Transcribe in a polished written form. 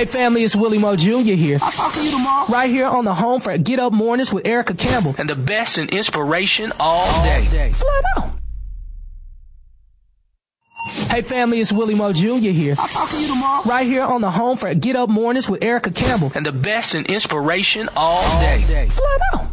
Hey family, it's Willie Moe Jr. here. I'll talk to you tomorrow. Right here on the home for Get Up Mornings with Erica Campbell. And the best in inspiration all day. Flat out. Hey family, it's Willie Moe Jr. here. I'll talk to you tomorrow. Right here on the home for Get Up Mornings with Erica Campbell. And the best in inspiration all day. Flat out.